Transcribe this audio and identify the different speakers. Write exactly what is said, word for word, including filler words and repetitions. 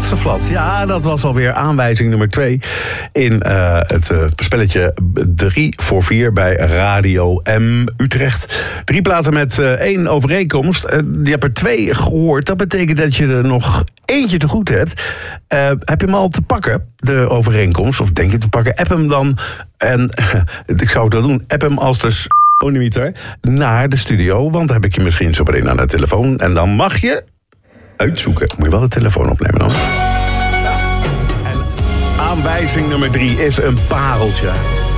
Speaker 1: Flat. Ja, dat was alweer aanwijzing nummer twee in uh, het uh, spelletje drie voor vier bij Radio M Utrecht. Drie platen met uh, één overeenkomst. Uh, je hebt er twee gehoord. Dat betekent dat je er nog eentje te goed hebt. Uh, heb je hem al te pakken, de overeenkomst? Of denk je te pakken? App hem dan. En uh, ik zou het wel doen. App hem als dus Onemieter naar de studio. Want dan heb ik je misschien zo meteen aan de telefoon. En dan mag je uitzoeken. Moet je wel de telefoon opnemen dan. En aanwijzing nummer drie is een pareltje.